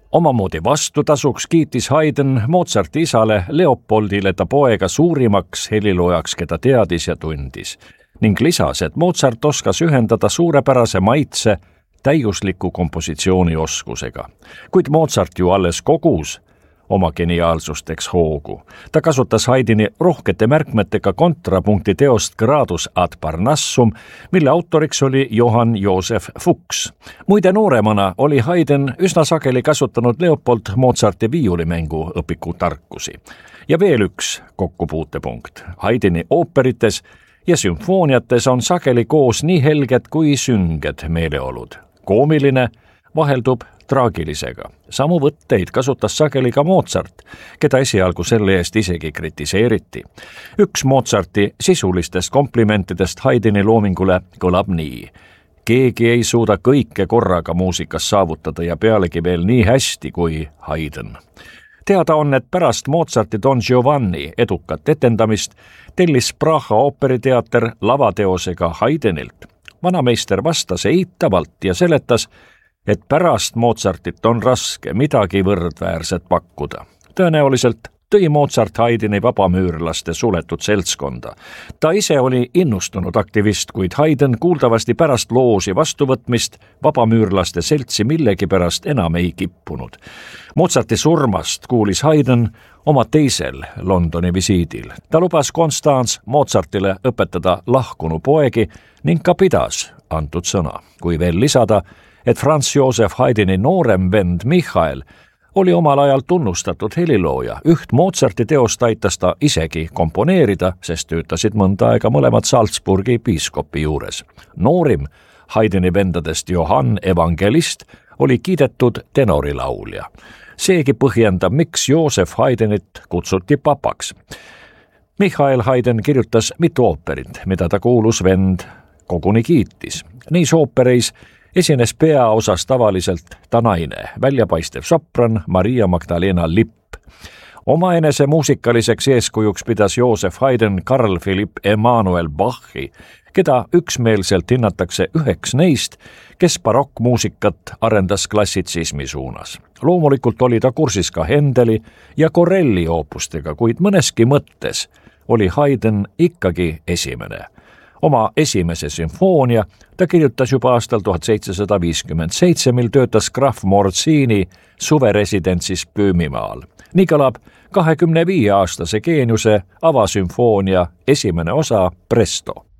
Omamoodi vastutasuks kiitis Haydn Mozarti isale Leopoldile ta poega suurimaks heliloojaks, keda teadis ja tundis, ning lisas, et Mozart oskas ühendada suurepärase maitse täiusliku kompositsioonioskusega. Kuid Mozart ju alles kogus oma geniaalsusteks hoogu. Ta kasutas Haydni rohkete märkmetega kontrapunkti teost Gradus ad Parnassum, mille autoriks oli Johann Joseph Fuchs. Muide, nooremana oli Haydn üsna sageli kasutanud Leopold Mozarti viiulimängu õpiku tarkusi. Ja veel üks kokkupuutepunkt. Haydni ooperites ja sümfooniates on sageli koos nii helged kui sünged meeleolud. Koomiline vaheldub traagilisega. Samu võtteid kasutas sageli ka Mozart, keda esialgu selle eest isegi kritiseeriti. Üks Mozarti sisulistest komplimentidest Haydni loomingule kõlab nii: keegi ei suuda kõike korraga muusikas saavutada ja pealegi veel nii hästi kui Haydn. Teada on, et pärast Mozarti Don Giovanni edukat etendamist tellis Praha ooperiteater lavateosega Haydnilt. Vanameister vastas eitavalt ja seletas, et pärast Mozartit on raske midagi võrdväärset pakkuda. Tõenäoliselt tõi Mozart Haydni vabamüürlaste suletud seltskonda. Ta ise oli innustunud aktivist, kuid Haydn kuuldavasti pärast loosi vastuvõtmist vabamüürlaste seltsi millegipärast enam ei kippunud. Mozarti surmast kuulis Haydn oma teisel Londoni visiidil. Ta lubas Constance Mozartile õpetada lahkunu poegi ning ka pidas antud sõna. Kui veel lisada, et Franz Joseph Haydni noorem vend Michael oli omal ajal tunnustatud helilooja. Üht Mozarti teost aitas ta isegi komponeerida, sest töötasid mõnda aega mõlemad Salzburgi piiskopi juures. Noorim Haydni vendadest Johann Evangelist oli kiidetud tenorilaulja. Seegi põhjendab, miks Joseph Haydnit kutsuti papaks. Michael Haydn kirjutas mitu ooperit, mida ta kuulus vend koguni kiitis. Neis oopereis esines peaosas tavaliselt ta naine, väljapaistev sopran Maria Magdalena Lipp. Omaenese muusikaliseks eeskujuks pidas Joseph Haydn Carl Philipp Emanuel Bachi, keda üksmeelselt hinnatakse üheks neist, kes barokkmuusikat arendas klassitsismi suunas. Loomulikult oli ta kursis ka Händeli ja Corelli oopustega, kuid mõneski mõttes oli Haydn ikkagi esimene. Oma esimese sümfoonia ta kirjutas juba aastal 1757, mil töötas Graf Morzini suveresidentsis Böömimaal. Nii kõlab 25-aastase geeniuse avasümfoonia esimene osa Presto.